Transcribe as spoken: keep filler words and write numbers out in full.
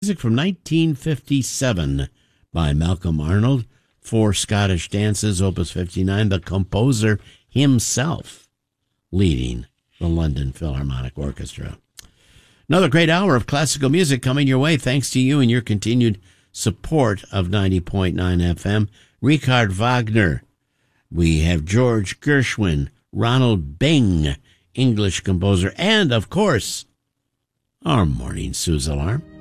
Music from nineteen fifty-seven by Malcolm Arnold, Four Scottish Dances, Opus fifty-nine, the composer himself leading the London Philharmonic Orchestra. Another great hour of classical music coming your way thanks to you and your continued support of ninety point nine F M. Richard Wagner. We have George Gershwin, Ronald Bing, English composer, and, of course, our morning snooze alarm.